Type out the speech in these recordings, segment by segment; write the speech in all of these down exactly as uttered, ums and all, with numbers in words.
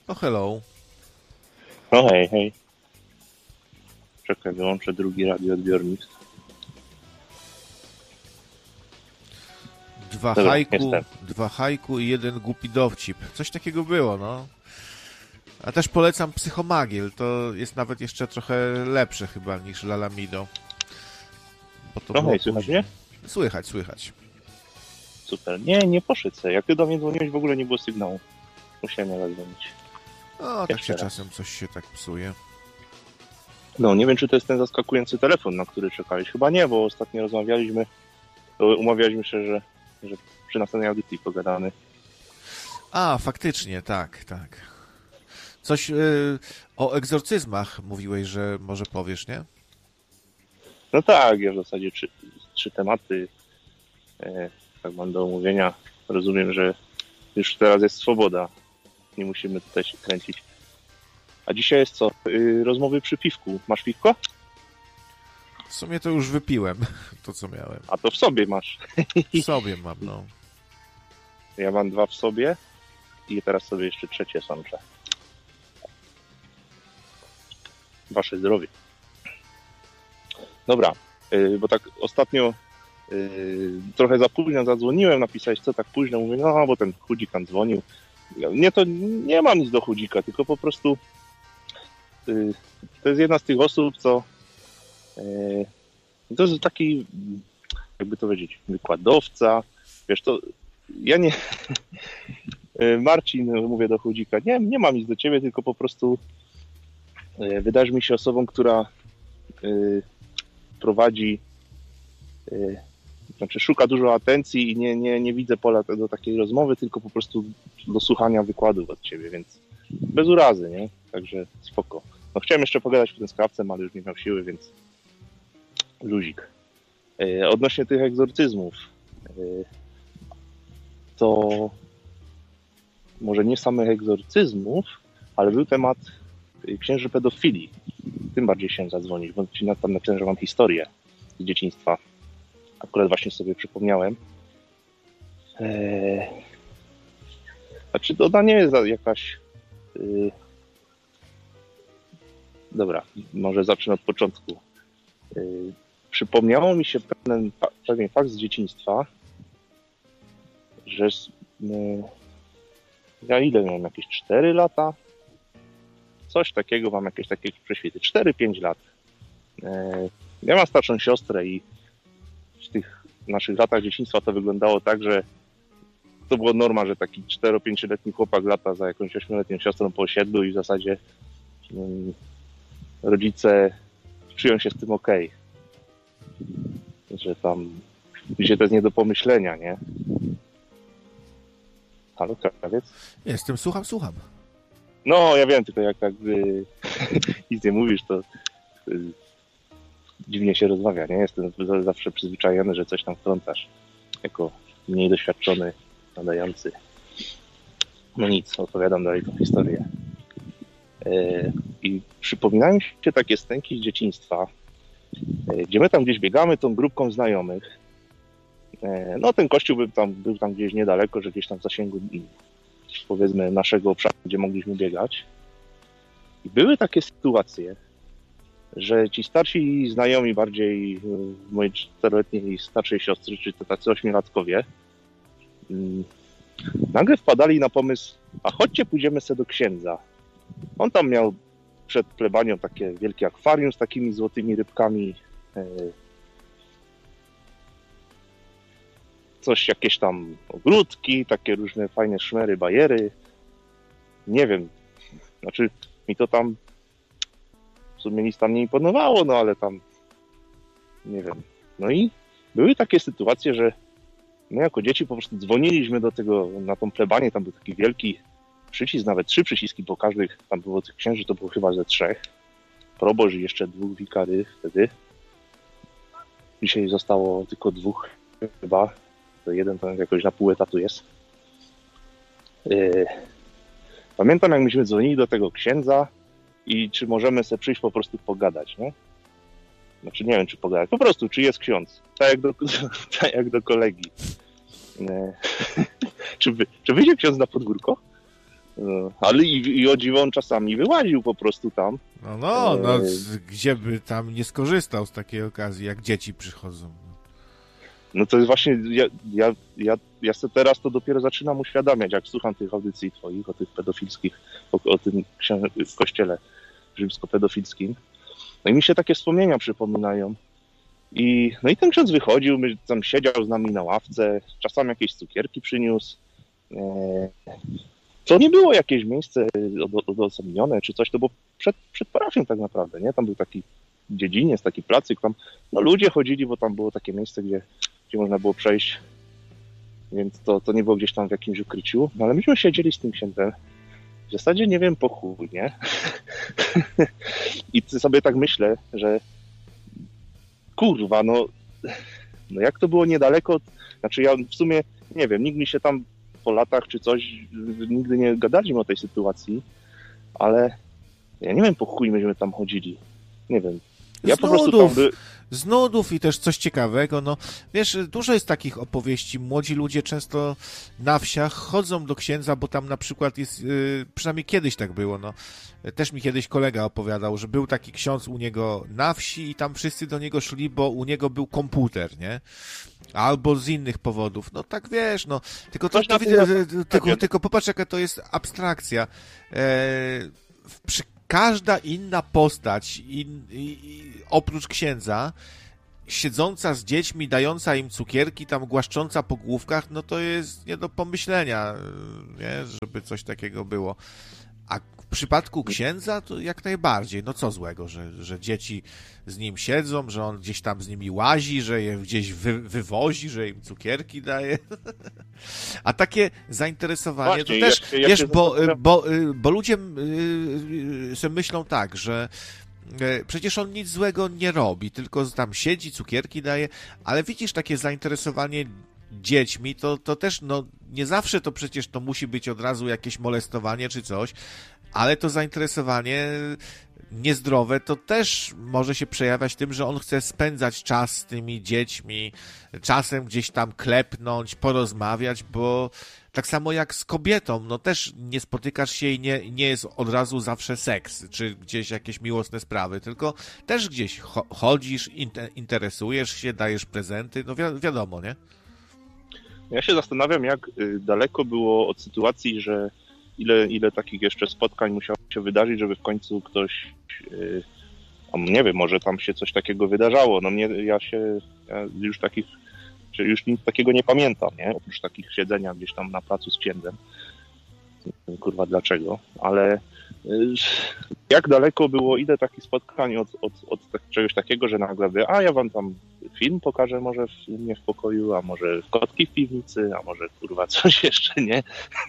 No hello. No hej, hej. Czekaj, wyłączę drugi radioodbiornik. Dwa Dobra, haiku, jestem. dwa haiku i jeden głupi dowcip. Coś takiego było, no. A też polecam Psychomagiel. To jest nawet jeszcze trochę lepsze chyba niż Lalamido. Bo to No było hej, słychać później. mnie? Słychać, słychać. Super. Nie, nie poszedł se. Jak ty do mnie dzwoniłeś, w ogóle nie było sygnału. Musiałem ja zadzwonić. No, tak Jeszcze się raz. czasem coś się tak psuje. No, nie wiem, czy to jest ten zaskakujący telefon, na który czekałeś. Chyba nie, bo ostatnio rozmawialiśmy, to umawialiśmy się, że, że przy następnej audycji pogadamy. A, faktycznie, tak, tak. Coś yy, o egzorcyzmach mówiłeś, że może powiesz, nie? No tak, ja w zasadzie trzy, trzy tematy e, tak mam do omówienia. Rozumiem, że już teraz jest swoboda. Nie musimy tutaj się kręcić. A dzisiaj jest co? Yy, rozmowy przy piwku. Masz piwko? W sumie to już wypiłem, to co miałem. A to w sobie masz. W sobie mam, no. Ja mam dwa w sobie i teraz sobie jeszcze trzecie sączę. Wasze zdrowie. Dobra, yy, bo tak ostatnio yy, trochę za późno zadzwoniłem, napisałeś co tak późno, mówię, no bo ten chudzik tam dzwonił. Nie, to nie mam nic do chudzika, tylko po prostu yy, to jest jedna z tych osób, co yy, to jest taki, jakby to powiedzieć, wykładowca, wiesz, to ja nie Marcin, mówię do chudzika, nie, nie mam nic do ciebie, tylko po prostu yy, wydajesz mi się osobą, która yy, prowadzi, yy, znaczy szuka dużo atencji i nie, nie, nie widzę pola do takiej rozmowy, tylko po prostu do słuchania wykładów od ciebie, więc bez urazy, nie? Także spoko. No chciałem jeszcze pogadać o tym skrawcem, ale już nie miał siły, więc luzik. Yy, odnośnie tych egzorcyzmów, yy, to może nie samych egzorcyzmów, ale był temat księży pedofilii. Tym bardziej się zadzwonić, bo ci tam napisałem, że mam historię z dzieciństwa. Akurat właśnie sobie przypomniałem. Eee... Znaczy, to ona nie jest jakaś... Yy... Dobra, może zacznę od początku. Yy... Przypomniało mi się pewien, pewien fakt z dzieciństwa, że yy... ja ile miałem? Jakieś cztery lata? Coś takiego, mam jakieś takie prześwity. cztery pięć lat. Yy... Ja mam starszą siostrę i w tych naszych latach dzieciństwa to wyglądało tak, że to była norma, że taki cztero-pięcioletni chłopak lata za jakąś ośmioletnią siostrą po osiedlu i w zasadzie um, rodzice czują się z tym okej. Że tam gdzie to jest nie do pomyślenia, nie? Halo, krawiec? Jestem, słucham, słucham. No, ja wiem, tylko jak tak y, nic nie mówisz, to y, dziwnie się rozmawia, nie? Jestem zawsze przyzwyczajony, że coś tam wtrącasz. Jako mniej doświadczony nadający. No nic, opowiadam dalej tą historię. Yy, I przypominają się takie stęki z dzieciństwa, yy, gdzie my tam gdzieś biegamy tą grupką znajomych. Yy, no ten kościół był tam, był tam gdzieś niedaleko, że gdzieś tam w zasięgu, powiedzmy, naszego obszaru, gdzie mogliśmy biegać. I były takie sytuacje, że ci starsi znajomi bardziej yy, mojej czteroletniej starszej siostry, czy to tacy ośmiolatkowie, yy, nagle wpadali na pomysł, a chodźcie, pójdziemy sobie do księdza. On tam miał przed plebanią takie wielkie akwarium z takimi złotymi rybkami. Coś, jakieś tam ogródki, takie różne fajne szmery, bajery. Nie wiem, znaczy mi to tam w sumie nic tam nie imponowało, no ale tam nie wiem. No i były takie sytuacje, że my jako dzieci po prostu dzwoniliśmy do tego, na tą plebanię, tam był taki wielki przycisk, nawet trzy przyciski, bo każdych tam było tych księży, to było chyba ze trzech. Proboszcz i jeszcze dwóch wikary wtedy. Dzisiaj zostało tylko dwóch chyba. To jeden to jakoś na pół etatu jest. Yy... Pamiętam, jak myśmy dzwonili do tego księdza i czy możemy sobie przyjść po prostu pogadać, nie? Znaczy nie wiem, czy pogadać. Po prostu, czy jest ksiądz. Tak jak do, tak jak do kolegi. Yy... czy, wy, czy wyjdzie ksiądz na podwórko? No, ale i, i o dziwo on czasami wyłaził po prostu tam. No, no, no, Eee. gdzie by tam nie skorzystał z takiej okazji, jak dzieci przychodzą. No to jest właśnie, ja, ja, ja, ja sobie teraz to dopiero zaczynam uświadamiać, jak słucham tych audycji twoich, o tych pedofilskich, o, o tym księ- w kościele rzymsko-pedofilskim. No i mi się takie wspomnienia przypominają. I, no i ten ksiądz wychodził, my, tam siedział z nami na ławce, czasami jakieś cukierki przyniósł. Eee, to nie było jakieś miejsce odosobnione czy coś, to było przed, przed parafią tak naprawdę, nie? Tam był taki dziedziniec, taki placyk, tam no ludzie chodzili, bo tam było takie miejsce, gdzie, gdzie można było przejść, więc to, to nie było gdzieś tam w jakimś ukryciu, no ale myśmy siedzieli z tym księdzem, w zasadzie nie wiem, po chuj, nie? I sobie tak myślę, że kurwa, no, no jak to było niedaleko, znaczy ja w sumie, nie wiem, nikt mi się tam po latach czy coś, nigdy nie gadaliśmy o tej sytuacji, ale ja nie wiem, po chuj myśmy tam chodzili, nie wiem. Ja z po prostu nudów, tam by... z nudów i też coś ciekawego, no wiesz, dużo jest takich opowieści, młodzi ludzie często na wsiach chodzą do księdza, bo tam na przykład jest, yy, przynajmniej kiedyś tak było, no, też mi kiedyś kolega opowiadał, że był taki ksiądz u niego na wsi i tam wszyscy do niego szli, bo u niego był komputer, nie? Albo z innych powodów, no tak wiesz, no, tylko to, to widzę, tylko, tylko popatrz, jaka to jest abstrakcja. Eee, przy Każda inna postać, in, i, oprócz księdza, siedząca z dziećmi, dająca im cukierki, tam głaszcząca po główkach, no to jest nie do pomyślenia, nie? Żeby coś takiego było. A w przypadku księdza to jak najbardziej. No co złego, że, że dzieci z nim siedzą, że on gdzieś tam z nimi łazi, że je gdzieś wy, wywozi, że im cukierki daje. A takie zainteresowanie Właśnie, to też, jak, jak wiesz, bo, bo, bo ludzie sobie myślą tak, że przecież on nic złego nie robi, tylko tam siedzi, cukierki daje, ale widzisz takie zainteresowanie dziećmi, to, to też, no, nie zawsze to przecież to musi być od razu jakieś molestowanie czy coś, ale to zainteresowanie niezdrowe to też może się przejawiać tym, że on chce spędzać czas z tymi dziećmi, czasem gdzieś tam klepnąć, porozmawiać, bo tak samo jak z kobietą, no też nie spotykasz się i nie, nie jest od razu zawsze seks, czy gdzieś jakieś miłosne sprawy, tylko też gdzieś cho- chodzisz, inter- interesujesz się, dajesz prezenty, no wi- wiadomo, nie? Ja się zastanawiam, jak daleko było od sytuacji, że ile, ile takich jeszcze spotkań musiało się wydarzyć, żeby w końcu ktoś, yy, nie wiem, może tam się coś takiego wydarzało. No mnie, ja się ja już takich, już nic takiego nie pamiętam, nie? Oprócz takich siedzenia gdzieś tam na placu z księdzem. Kurwa, dlaczego? Ale yy, jak daleko było, ile takich spotkań od, od, od tak, czegoś takiego, że nagle by, a ja wam tam film pokażę może w, nie w pokoju, a może kotki w piwnicy, a może kurwa coś jeszcze, nie?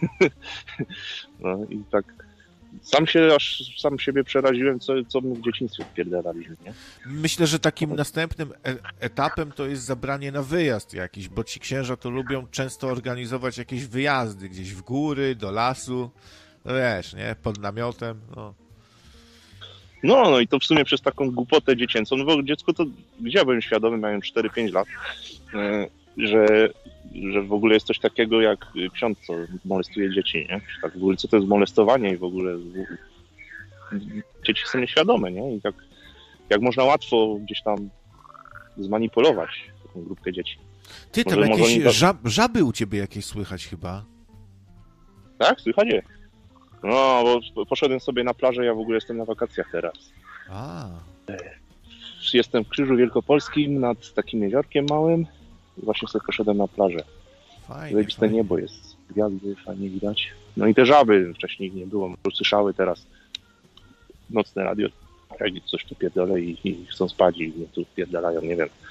No i tak sam się, aż sam siebie przeraziłem, co, co my w dzieciństwie wpierdalaliśmy, nie? Myślę, że takim następnym e- etapem to jest zabranie na wyjazd jakiś, bo ci księża to lubią często organizować jakieś wyjazdy gdzieś w góry, do lasu, no wiesz, nie? Pod namiotem, no. No, no i to w sumie przez taką głupotę dziecięcą, no bo dziecko to, gdzie ja byłem świadomy, mają cztery pięć lat, że, że w ogóle jest coś takiego jak ksiądz, co molestuje dzieci, nie? Tak w ogóle, co to jest molestowanie i w ogóle dzieci są nieświadome, nie? I tak jak można łatwo gdzieś tam zmanipulować taką grupkę dzieci. Ty, tam Może- może jakieś oni to- żab, żaby u ciebie jakieś słychać chyba. Tak, słychać je. No, bo poszedłem sobie na plażę, ja w ogóle jestem na wakacjach teraz. A, Jestem w Krzyżu Wielkopolskim nad takim jeziorkiem małym i właśnie sobie poszedłem na plażę. fajnie, Zajebiste fajnie. niebo jest, gwiazdy fajnie widać. No i te żaby, wcześniej ich nie było, może usłyszały teraz nocne radio, jak coś tu pierdolę i, i chcą spać i mnie tu pierdalają, nie wiem.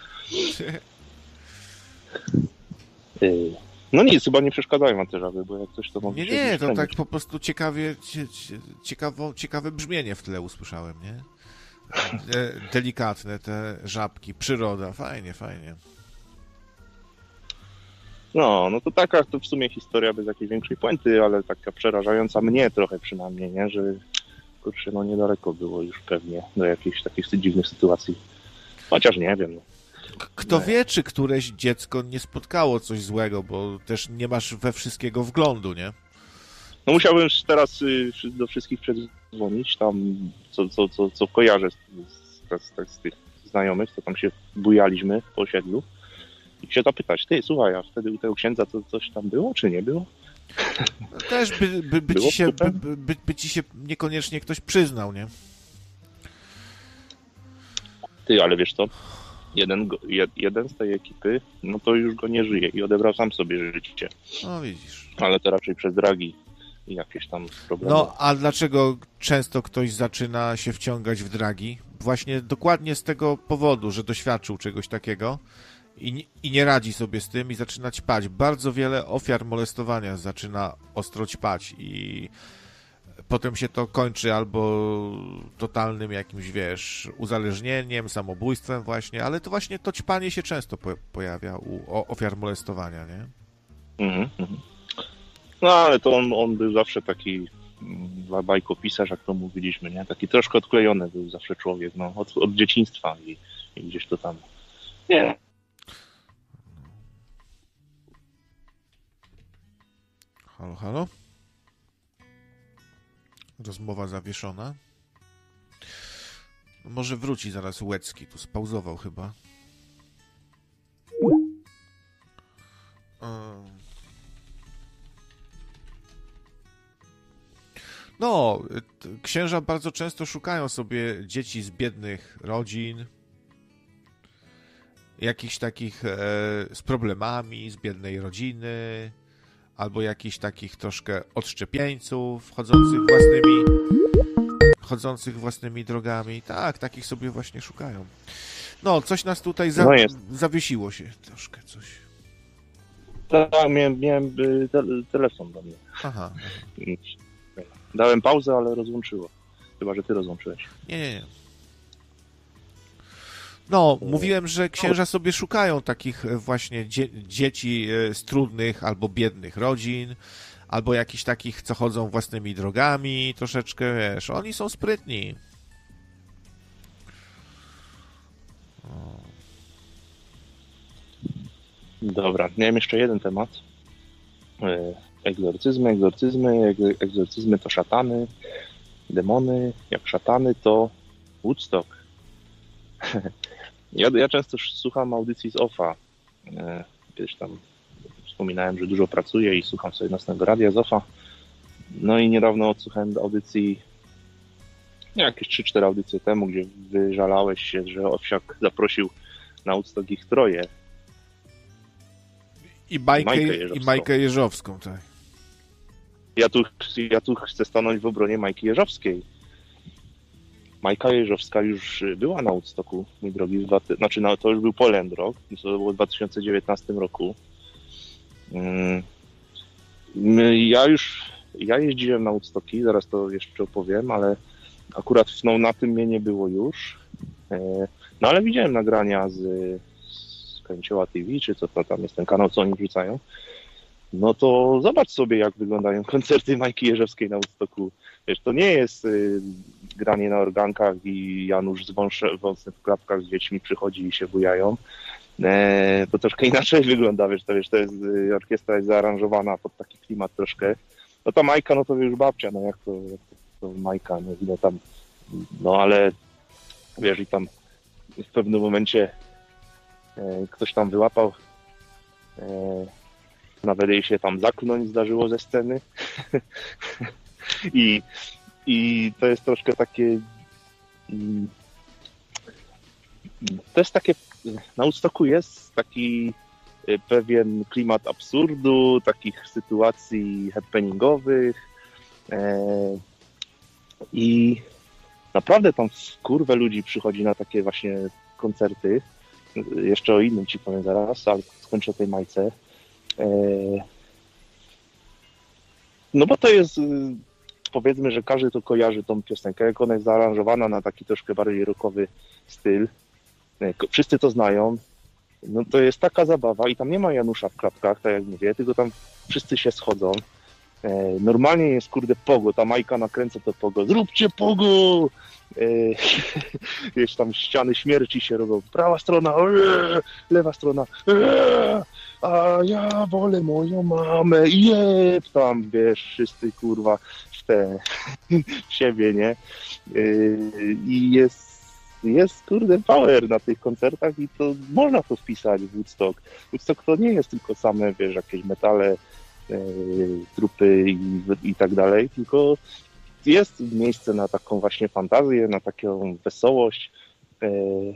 Yy, No nic, chyba nie przeszkadzają wam te żaby, bo jak coś to mogą Nie, się nie, gdzieś to tak przenieść. po prostu ciekawie, cie, cie, ciekawo, ciekawe brzmienie w tle usłyszałem, nie? De, delikatne te żabki, przyroda, fajnie, fajnie. No, no to taka to w sumie historia bez jakiejś większej puenty, ale taka przerażająca mnie trochę przynajmniej, nie? Że kurczę, no niedaleko było już pewnie do jakichś takich dziwnych sytuacji. Chociaż nie wiem. No. Kto Nie. wie, czy któreś dziecko nie spotkało coś złego, bo też nie masz we wszystkiego wglądu, nie? No musiałbym teraz y, do wszystkich przedzwonić, tam co, co, co, co kojarzę z, z, z, z tych znajomych, co tam się bujaliśmy po osiedlu i się zapytać, ty, słuchaj, a wtedy u tego księdza to coś tam było, czy nie było? No też by, by, by, ci się, by, by, by ci się niekoniecznie ktoś przyznał, nie? Ty, ale wiesz co, jeden, go, jed, jeden z tej ekipy, no to już go nie żyje i odebrał sam sobie życie. No widzisz. Ale to raczej przez dragi i jakieś tam problemy. No, a dlaczego często ktoś zaczyna się wciągać w dragi? Właśnie dokładnie z tego powodu, że doświadczył czegoś takiego i, i nie radzi sobie z tym i zaczyna ćpać. Bardzo wiele ofiar molestowania zaczyna ostro ćpać i potem się to kończy albo totalnym jakimś, wiesz, uzależnieniem, samobójstwem właśnie, ale to właśnie to ćpanie się często po, pojawia u ofiar molestowania, nie? Mhm, mhm. No ale to on, on był zawsze taki mm, bajkopisarz, jak to mówiliśmy, nie? Taki troszkę odklejony był zawsze człowiek, no, od, od dzieciństwa i, i gdzieś to tam, nie. Halo, halo? Rozmowa zawieszona. Może wróci zaraz Łecki, tu spauzował chyba. No, księża bardzo często szukają sobie dzieci z biednych rodzin, jakichś takich e, z problemami, z biednej rodziny, albo jakichś takich troszkę odszczepieńców chodzących własnymi chodzących własnymi drogami. Tak, takich sobie właśnie szukają. No, coś nas tutaj za, no jest. zawiesiło się troszkę, coś. Tak, miałem, miałem te, telefon do mnie. Aha. Dałem pauzę, ale rozłączyło. Chyba, że ty rozłączyłeś. Nie, nie, nie. No, mówiłem, że księża sobie szukają takich właśnie dzie- dzieci z trudnych albo biednych rodzin, albo jakichś takich, co chodzą własnymi drogami, troszeczkę, wiesz, oni są sprytni. O. Dobra, miałem jeszcze jeden temat. Egzorcyzmy, egzorcyzmy, egzorcyzmy to szatany, demony, jak szatany to Woodstock. Ja, ja często słucham audycji z O F A. Kiedyś tam wspominałem, że dużo pracuję i słucham sobie nocnego radia z O F A. No i niedawno odsłuchałem audycji, jakieś trzy cztery audycje temu, gdzie wyżalałeś się, że Owsiak zaprosił na Woodstock ich troje. I Majkę, i Majkę Jeżowską, tak. Ja tu, ja tu chcę stanąć w obronie Majki Jeżowskiej. Majka Jeżowska już była na Woodstocku, mój drogi, znaczy no, to już był Poland Rock, to było w dwa tysiące dziewiętnastym roku. Ja już, ja jeździłem na Woodstocki, zaraz to jeszcze opowiem, ale akurat no, na tym mnie nie było już. No ale widziałem nagrania z, z Kręcioła T V, czy co to tam jest ten kanał, co oni wrzucają. No to zobacz sobie, jak wyglądają koncerty Majki Jeżowskiej na Woodstocku. Wiesz, to nie jest y, granie na organkach i Janusz z wąsem w klapkach z dziećmi przychodzi i się bujają. E, to troszkę inaczej wygląda, wiesz, to, wiesz, to jest, y, orkiestra jest zaaranżowana pod taki klimat troszkę. No ta Majka, no to już babcia, no jak to, jak to, to Majka, no widać tam, no ale wiesz, i tam w pewnym momencie e, ktoś tam wyłapał, e, nawet jej się tam zaklnąć zdarzyło ze sceny. I, I to jest troszkę takie... To jest takie... Na Woodstocku jest taki pewien klimat absurdu, takich sytuacji happeningowych. I naprawdę tam kurwę ludzi przychodzi na takie właśnie koncerty. Jeszcze o innym ci powiem zaraz, ale skończę o tej Majce. No bo to jest, powiedzmy, że każdy to kojarzy tą piosenkę, jak ona jest zaaranżowana na taki troszkę bardziej rockowy styl. Wszyscy to znają. No to jest taka zabawa i tam nie ma Janusza w klapkach, tak jak mówię, tylko tam wszyscy się schodzą. Normalnie jest, kurde, pogo, ta Majka nakręca to pogo. Zróbcie pogo! Wiesz, tam ściany śmierci się robią. Prawa strona, lewa strona. a ja wolę moją mamę, jeb tam, wiesz, wszyscy kurwa w te, w siebie, nie? I jest jest, kurde, power na tych koncertach i to można to wpisać w Woodstock. Woodstock to nie jest tylko same, wiesz, jakieś metale, yy, trupy i, i tak dalej, tylko jest miejsce na taką właśnie fantazję, na taką wesołość. Yy,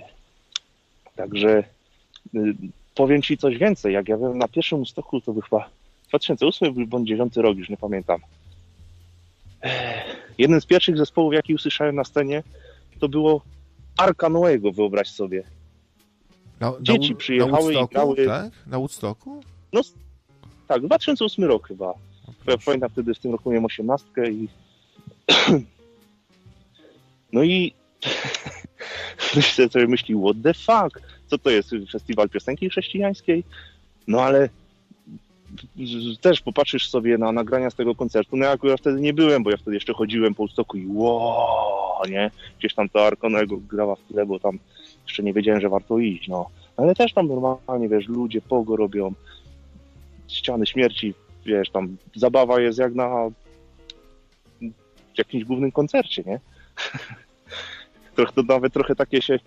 także yy, powiem Ci coś więcej. Jak ja byłem na pierwszym Woodstocku, to był chyba dwa tysiące ósmy bądź dwa tysiące dziewiąty rok, już nie pamiętam. Yy, jeden z pierwszych zespołów, jaki usłyszałem na scenie, to było Arka Noego, wyobraź sobie. Na, Dzieci na, przyjechały na i grały... Tak? Na Woodstocku? No tak, dwa tysiące ósmy rok chyba. Ja pamiętam, wtedy w tym roku miałem osiemnastkę i... No i... Myślę sobie, myśli, what the fuck? Co to jest? Festiwal piosenki chrześcijańskiej? No ale... Też popatrzysz sobie na nagrania z tego koncertu. No ja akurat wtedy nie byłem, bo ja wtedy jeszcze chodziłem po Woodstocku i wow, nie? Gdzieś tam to Arka Noego grała w tle, bo tam jeszcze nie wiedziałem, że warto iść, no. Ale też tam normalnie, wiesz, ludzie pogo robią, ściany śmierci, wiesz, tam zabawa jest jak na jakimś głównym koncercie, nie? Trochę to nawet trochę takie się...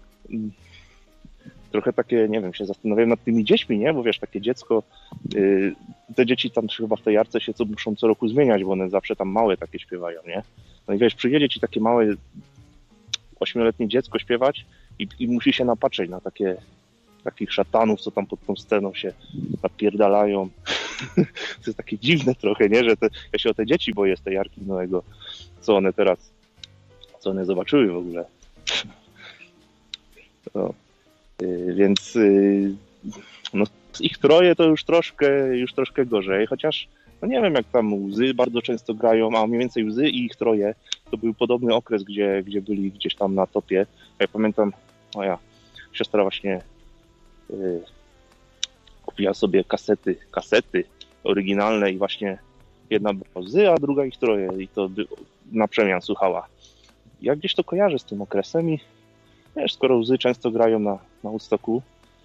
Trochę takie, nie wiem, się zastanawiałem nad tymi dziećmi, nie? Bo wiesz, takie dziecko, yy, te dzieci tam chyba w tej jarce się co, muszą co roku zmieniać, bo one zawsze tam małe takie śpiewają, nie? No i wiesz, przyjedzie ci takie małe ośmioletnie dziecko śpiewać i, i musi się napatrzeć na takie takich szatanów, co tam pod tą sceną się napierdalają. To jest takie dziwne trochę, nie? Że te, ja się o te dzieci boję z tej Arki Noego, co one teraz, co one zobaczyły w ogóle. No. Więc no, ich troje to już troszkę, już troszkę gorzej, chociaż no nie wiem jak tam Łzy bardzo często grają, a mniej więcej Łzy i ich troje to był podobny okres, gdzie, gdzie byli gdzieś tam na topie. Ja pamiętam, moja siostra właśnie yy, kupiła sobie kasety, kasety oryginalne i właśnie jedna była Łzy, a druga ich troje i to na przemian słuchała. Ja gdzieś to kojarzę z tym okresem i wiesz, skoro Łzy często grają na, na Woodstocku,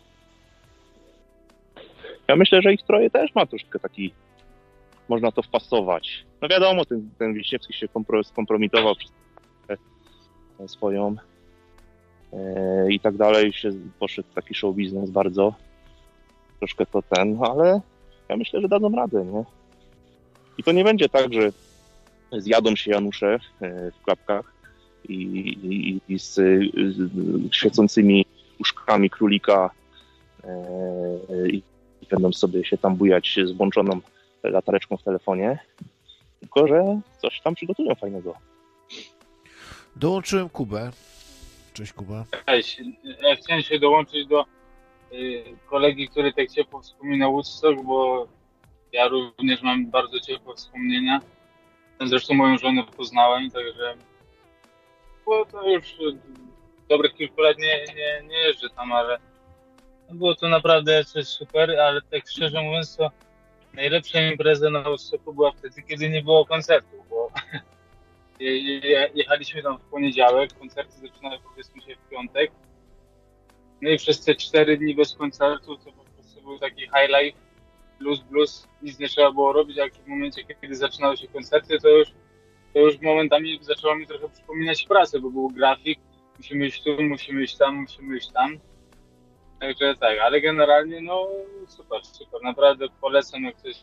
ja myślę, że ich troje też ma troszkę taki, można to wpasować. No wiadomo, ten, ten Wiśniewski się kompro, skompromitował przez swoją e, i tak dalej, się poszedł taki show biznes bardzo, troszkę to ten, ale ja myślę, że dadzą radę, nie? I to nie będzie tak, że zjadą się Janusze e, w klapkach, I, i, i z, z świecącymi uszkami królika e, i będą sobie się tam bujać z włączoną latareczką w telefonie, tylko że coś tam przygotują fajnego. Dołączyłem Kubę. Cześć Kuba. Cześć. Ja chciałem się dołączyć do y, kolegi, który tak ciepło wspominał Woodstock, bo ja również mam bardzo ciepłe wspomnienia. Zresztą moją żonę poznałem, także było to już dobrych kilku lat nie, nie, nie jeżdżę tam, ale było to naprawdę coś super, ale tak szczerze mówiąc to najlepsza impreza na Woodstocku była wtedy, kiedy nie było koncertu, bo jechaliśmy tam w poniedziałek, koncerty zaczynały powiedzmy się w piątek, no i przez te cztery dni bez koncertu to po prostu był taki high life, blues, blues, nic nie trzeba było robić, a w momencie, kiedy zaczynały się koncerty, to już to już momentami zaczęło mi trochę przypominać pracę, bo był grafik, musimy iść tu, musimy iść tam, musimy iść tam. Także tak, ale generalnie no super, super, naprawdę polecam jak coś.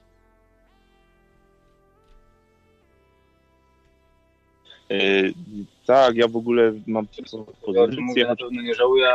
Yy, tak, ja w ogóle mam taką pozycję. Na pewno nie żałuję.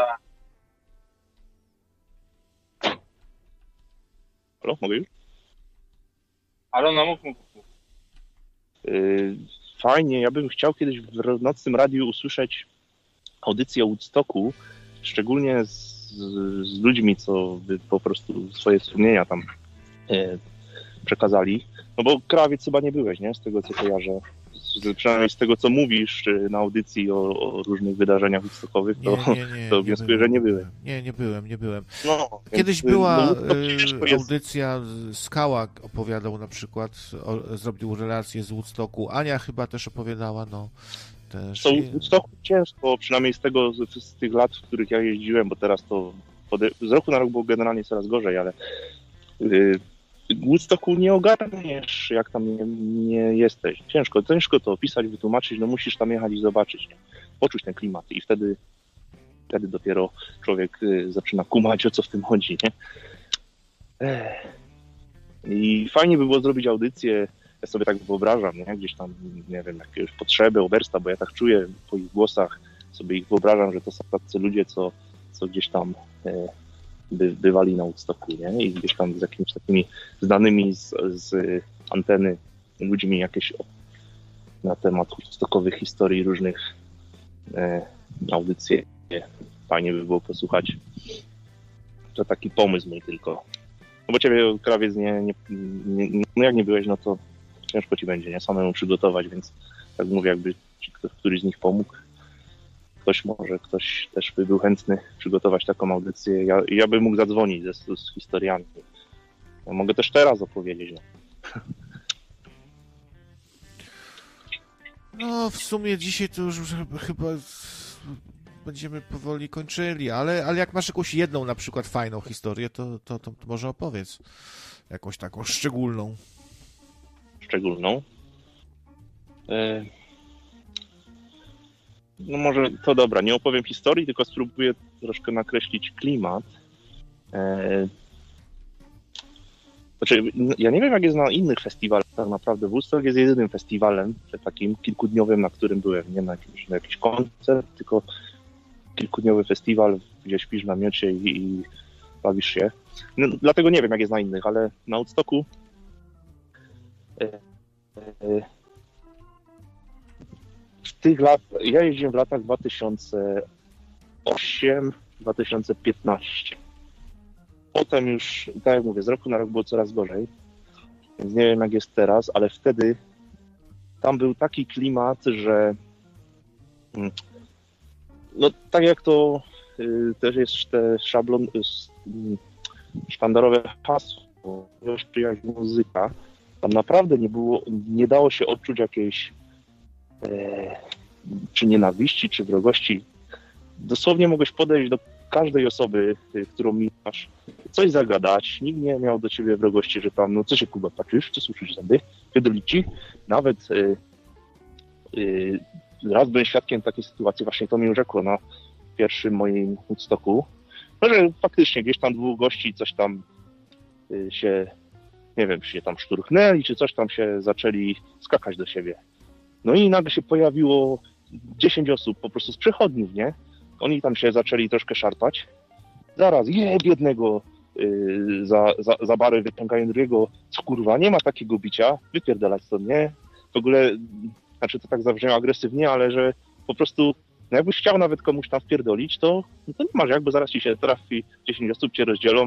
Halo, mogę już? Halo, no mów, mów, mów. Yy, fajnie, ja bym chciał kiedyś w nocnym radiu usłyszeć audycję o Woodstocku, szczególnie z, z ludźmi, co by po prostu swoje wspomnienia tam yy, przekazali. No bo Krawiec chyba nie byłeś, nie? Z tego co kojarzę. Z, przynajmniej z tego co mówisz na audycji o, o różnych wydarzeniach woodstockowych, to, nie, nie, nie, to wnioskuję, że nie byłem. Nie, nie byłem, nie byłem. No, Kiedyś więc, była no, y, audycja, Skała opowiadał na przykład, o, zrobił relację z Woodstocku, Ania chyba też opowiadała, no. Też. To w Woodstocku ciężko, przynajmniej z tego, z, z tych lat, w których ja jeździłem, bo teraz to pode- z roku na rok było generalnie coraz gorzej, ale Yy, Woodstocku nie ogarniesz, jak tam nie, nie jesteś. Ciężko, ciężko to opisać, wytłumaczyć, no musisz tam jechać i zobaczyć, nie? Poczuć ten klimat i wtedy, wtedy dopiero człowiek yy, zaczyna kumać, o co w tym chodzi, nie? Ech. I fajnie by było zrobić audycję, ja sobie tak wyobrażam, nie? Gdzieś tam, nie wiem, jakieś potrzeby, obersta, bo ja tak czuję po ich głosach, sobie ich wyobrażam, że to są tacy ludzie, co, co gdzieś tam e, by, bywali na Woodstocku, nie? I gdzieś tam z jakimiś takimi znanymi z, z anteny ludźmi jakieś o, na temat woodstockowych historii różnych e, audycje. Fajnie by było posłuchać. To taki pomysł mój tylko. No bo ciebie krawiec nie, nie, nie, no jak nie byłeś, no to ciężko ci będzie, nie? Samemu przygotować, więc tak mówię, jakby ci ktoś, któryś z nich pomógł. Ktoś może, ktoś też by był chętny przygotować taką audycję. Ja, ja bym mógł zadzwonić ze, z historiami. Ja mogę też teraz opowiedzieć. No. No, w sumie dzisiaj to już chyba będziemy powoli kończyli, ale, ale jak masz jakąś jedną na przykład fajną historię, to, to, to, to może opowiedz. Jakąś taką szczególną. Szczególną? E... No może to dobra, nie opowiem historii, tylko spróbuję troszkę nakreślić klimat. E... Znaczy, ja nie wiem, jak jest na innych festiwalach tak naprawdę. Woodstock jest jedynym festiwalem takim kilkudniowym, na którym byłem. Nie na jakiś, na jakiś koncert, tylko kilkudniowy festiwal, gdzie śpisz w namiocie i, i bawisz się. No, dlatego nie wiem, jak jest na innych, ale na Woodstocku e, e, w tych latach, ja jeździłem w latach dwa tysiące osiem dwa tysiące piętnaście. Potem już, tak jak mówię, z roku na rok było coraz gorzej, więc nie wiem, jak jest teraz, ale wtedy tam był taki klimat, że no tak jak to y, też jest te szablon, y, sztandarowe hasło, miłość, przyjaźń, muzyka, tam naprawdę nie było, nie dało się odczuć jakiejś e, czy nienawiści, czy wrogości. Dosłownie mogłeś podejść do każdej osoby, y, którą miniesz, coś zagadać, nikt nie miał do ciebie wrogości, że tam, no co się Kuba patrzysz, co słyszysz zęby, pierdolici. Nawet y, y, raz byłem świadkiem takiej sytuacji, właśnie to mi urzekło na pierwszym moim Woodstocku, no, że faktycznie gdzieś tam dwóch gości coś tam y, się, nie wiem, się tam szturchnęli, czy coś tam się zaczęli skakać do siebie. No i nagle się pojawiło dziesięć osób po prostu z przechodniów, nie? Oni tam się zaczęli troszkę szarpać. Zaraz, je, biednego yy, za, za, za bary wyciągają drugiego, co kurwa, nie ma takiego bicia, wypierdalać to, nie? W ogóle, znaczy to tak zabrzmiało agresywnie, ale że po prostu, no jakbyś chciał nawet komuś tam wpierdolić, to, no to nie masz, jakby zaraz ci się trafi, dziesięć osób cię rozdzielą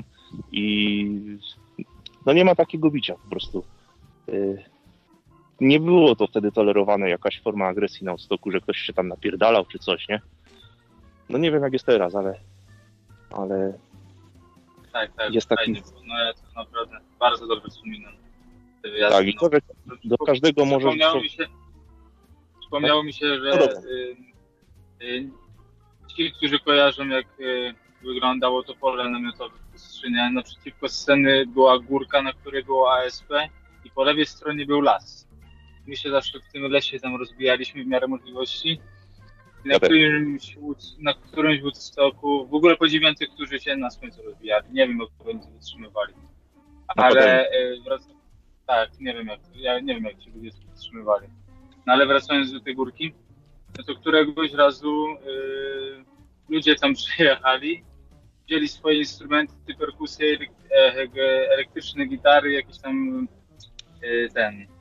i no nie ma takiego bicia po prostu. Yy, nie było to wtedy tolerowane, jakaś forma agresji na Woodstocku, że ktoś się tam napierdalał czy coś, nie? No nie wiem, jak jest teraz, ale ale Tak, tak, jest taki... fajnie, no ja to naprawdę bardzo dobrze wspominam. Tak, i to, że do każdego może... Przypomniało mi się, przypomniało mi się, że no y, y, ci, którzy kojarzą, jak y, wyglądało to pole namiotowe w Kostrzynie, naprzeciwko sceny była górka, na której było A S P i po lewej stronie był las. My się zawsze w tym lesie tam rozbijaliśmy w miarę możliwości. I na, którymś, na którymś Woodstocku, w ogóle podziwiam tych, którzy się na słońcu rozbijali. Nie wiem, jak oni wytrzymywali. Ale y, wrac... tak, nie wiem jak ja nie wiem jak ci ludzie wytrzymywali. No ale wracając do tej górki, no to któregoś razu y, ludzie tam przyjechali, wzięli swoje instrumenty, perkusje elektryczne, gitary, jakieś tam y, ten y,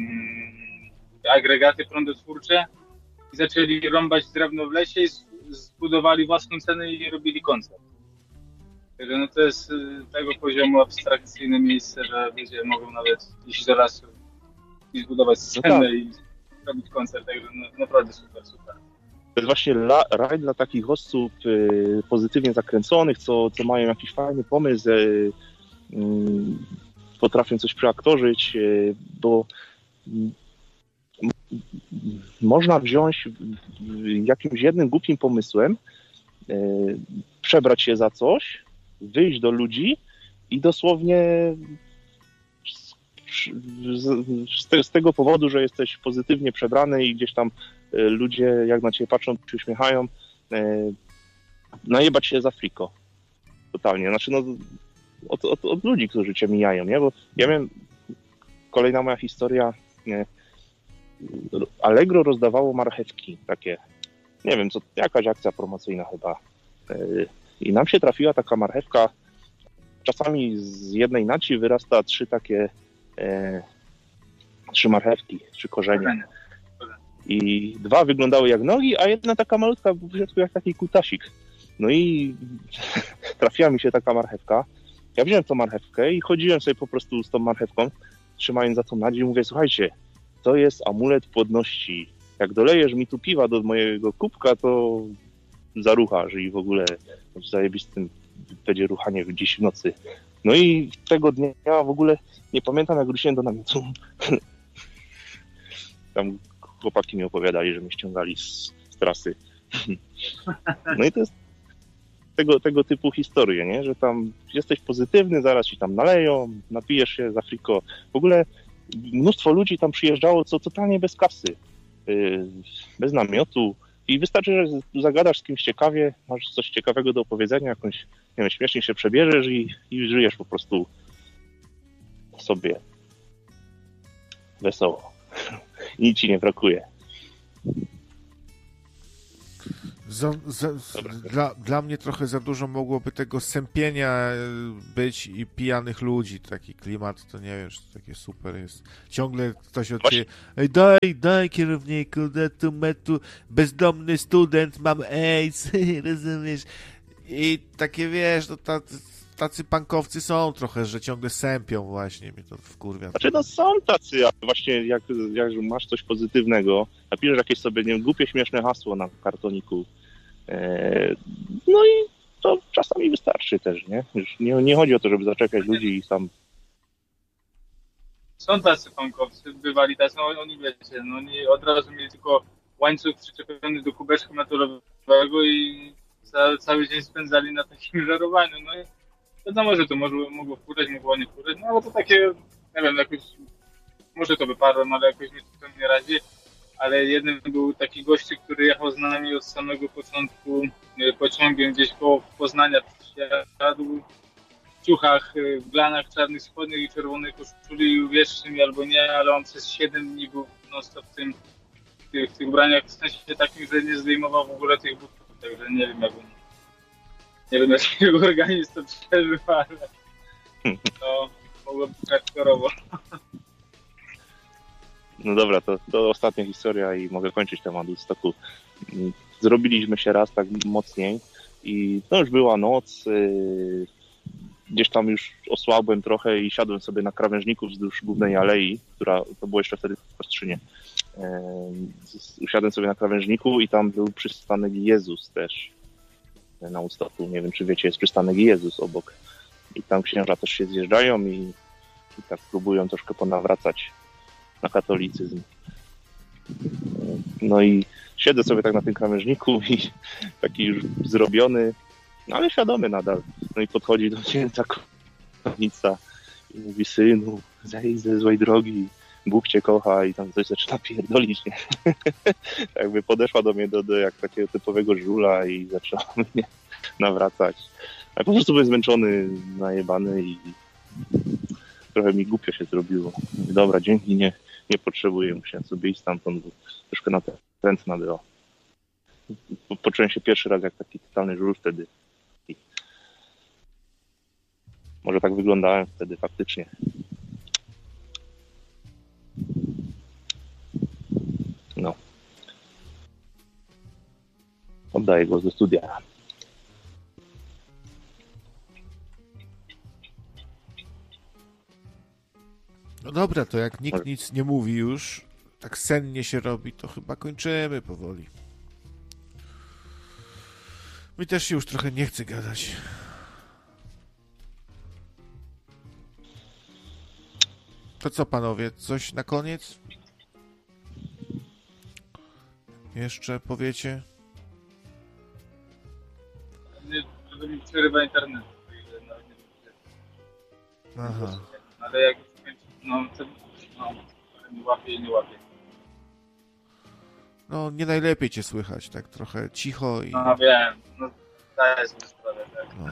agregaty prądotwórcze i zaczęli rąbać drewno w lesie i zbudowali własną scenę i robili koncert. Także no to jest y, tego poziomu abstrakcyjne miejsce, że ludzie mogą nawet iść do lasu i zbudować scenę no tak. i robić koncert, także no, naprawdę super, super. To jest właśnie la, raj dla takich osób y, pozytywnie zakręconych, co, co mają jakiś fajny pomysł, y, y, potrafią coś przeaktorzyć, y, bo y, można wziąć jakimś jednym głupim pomysłem, y, przebrać się za coś, wyjść do ludzi i dosłownie z, z tego powodu, że jesteś pozytywnie przebrany i gdzieś tam ludzie jak na ciebie patrzą, się uśmiechają, najebać się za friko. Totalnie. Znaczy no od, od, od ludzi, którzy cię mijają, nie? Bo ja wiem, kolejna moja historia, nie? Allegro rozdawało marchewki takie, nie wiem, co, jakaś akcja promocyjna chyba. I nam się trafiła taka marchewka, czasami z jednej naci wyrasta trzy takie, e, trzy marchewki, trzy korzenie. I dwa wyglądały jak nogi, a jedna taka malutka w środku jak taki kutasik. No i trafiła mi się taka marchewka. Ja wziąłem tą marchewkę i chodziłem sobie po prostu z tą marchewką, trzymając za tą nadzię i mówię, słuchajcie, to jest amulet płodności. Jak dolejesz mi tu piwa do mojego kubka, to zaruchasz i w ogóle zajebistym będzie ruchanie dziś w nocy. No i tego dnia w ogóle nie pamiętam, jak wróciłem do namiotu. Tam chłopaki mi opowiadali, że mnie ściągali z, z trasy. No i to jest tego, tego typu historie, nie? Że tam jesteś pozytywny, zaraz ci tam naleją, napijesz się za friko. W ogóle mnóstwo ludzi tam przyjeżdżało, co totalnie bez kasy, yy, bez namiotu i wystarczy, że zagadasz z kimś ciekawie, masz coś ciekawego do opowiedzenia, jakąś, nie wiem, śmiesznie się przebierzesz i, i żyjesz po prostu sobie wesoło. I nic ci nie brakuje. Za, za, dla, dla mnie trochę za dużo mogłoby tego sępienia być i pijanych ludzi. Taki klimat, to nie wiem, czy to takie super jest. Ciągle ktoś od ciebie, ej, daj, daj kierowniku, detu, metu, bezdomny student, mam AIDS, rozumiesz? I takie, wiesz, no tacy, tacy pankowcy są trochę, że ciągle sępią właśnie, mnie to wkurwia. Znaczy, no są tacy, a właśnie jak, jak masz coś pozytywnego, napiszesz jakieś sobie, nie wiem, głupie, śmieszne hasło na kartoniku, e, no i to czasami wystarczy też, nie? Już nie, nie chodzi o to, żeby zaczepiać ludzi i tam... Są tacy pankowcy, bywali tacy, no oni wiecie, no oni od razu mieli tylko łańcuch przyczepiony do kubeczka metalowego i ca, cały dzień spędzali na takim żarowaniu, no i wiadomo, że to mogło, mogło wkurać, mogło nie wkurać, no ale to takie, nie wiem, jakoś, może to wyparłem, ale jakoś mi to nie radzi, ale jednym był taki gościu, który jechał z nami od samego początku pociągiem gdzieś koło Poznania, siadł w ciuchach, w glanach, czarnych spodniach i czerwonej koszuli i uwierzcie mi albo nie, ale on przez siedem dni był non stop w tym, w tych, w tych ubraniach, w sensie takim, że nie zdejmował w ogóle tych butów, także nie wiem jak on, nie wiem jak jego organizm to przeżywa, ale to mogło być hardkorowo. No dobra, to, to ostatnia historia i mogę kończyć temat Woodstocku. Zrobiliśmy się raz tak mocniej i to już była noc, yy, gdzieś tam już osłabłem trochę i siadłem sobie na krawężniku wzdłuż głównej alei, która to było jeszcze wtedy w Kostrzynie. Yy, usiadłem sobie na krawężniku i tam był przystanek Jezus też na Woodstocku. Nie wiem, czy wiecie, jest przystanek Jezus obok. I tam księża też się zjeżdżają i, i tak próbują troszkę ponawracać na katolicyzm. No i siedzę sobie tak na tym krawężniku i taki już zrobiony, no ale świadomy nadal. No i podchodzi do mnie ta kownica i mówi, synu, zejdź ze złej drogi, Bóg cię kocha i tam coś zaczyna pierdolić, nie? Jakby podeszła do mnie do, do jak takiego typowego żula i zaczęła mnie nawracać. A po prostu byłem zmęczony, najebany i trochę mi głupio się zrobiło. Mówię, dobra, dzięki, nie, nie potrzebuję, musiałem sobie iść stamtąd, bo troszkę natrętna była. Poczułem się pierwszy raz jak taki totalny żul wtedy. I może tak wyglądałem wtedy faktycznie. No. Oddaję głos do studia. No dobra, to jak nikt nic nie mówi już, tak sennie się robi, to chyba kończymy powoli. Mi też się już trochę nie chce gadać. To co, panowie, coś na koniec? Jeszcze powiecie? Nie, żeby mi przerywa internet. Aha. Ale jak już skończy, no to no, nie łapie i nie łapie. No, nie najlepiej cię słychać, tak trochę cicho i... No wiem, no daję sobie sprawę, tak. No.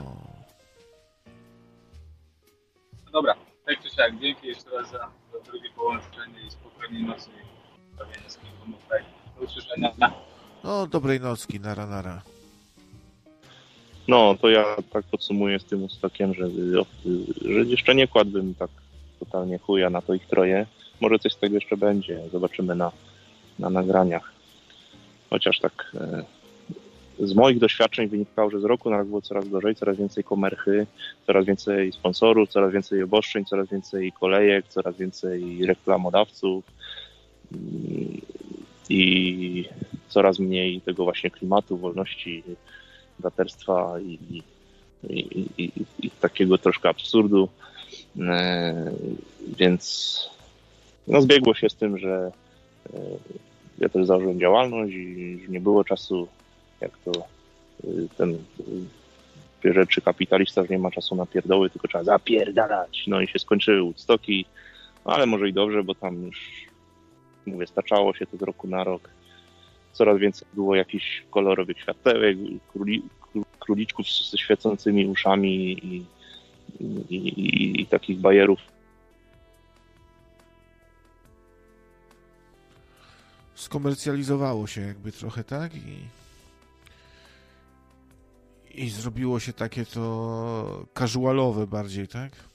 No dobra, tak czy siak, dzięki jeszcze raz za, za drugie połączenie i spokojnej nocy i prawienie z kilku tak. Do usłyszenia. No, dobrej nocki, nara, nara. No, to ja tak podsumuję z tym Woodstockiem, że, że jeszcze nie kładłbym tak totalnie chuja na to ich troje. Może coś z tego jeszcze będzie, zobaczymy na, na nagraniach. Chociaż tak e, z moich doświadczeń wynikało, że z roku na rok było coraz gorzej, coraz więcej komerchy, coraz więcej sponsorów, coraz więcej obostrzeń, coraz więcej kolejek, coraz więcej reklamodawców i, i coraz mniej tego właśnie klimatu, wolności, braterstwa i, i, i, i takiego troszkę absurdu. E, więc no zbiegło się z tym, że e, ja też założyłem działalność i już nie było czasu, jak to e, ten e, rzeczy kapitalista, że nie ma czasu na pierdoły, tylko trzeba zapierdalać. No i się skończyły Woodstocki, no ale może i dobrze, bo tam już, mówię, staczało się to z roku na rok. Coraz więcej było jakichś kolorowych światełek, króli, króliczków ze świecącymi uszami i, i, i, i takich bajerów. Skomercjalizowało się jakby trochę, tak? I, i zrobiło się takie to casualowe bardziej, tak?